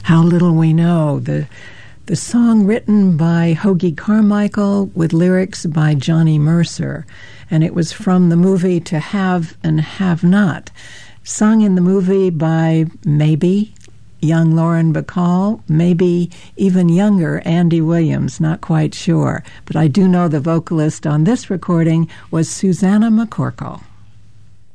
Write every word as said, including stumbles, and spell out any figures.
How Little We Know, the the song written by Hoagy Carmichael with lyrics by Johnny Mercer. And it was from the movie To Have and Have Not, sung in the movie by maybe young Lauren Bacall, maybe even younger Andy Williams, not quite sure. But I do know the vocalist on this recording was Susanna McCorkle.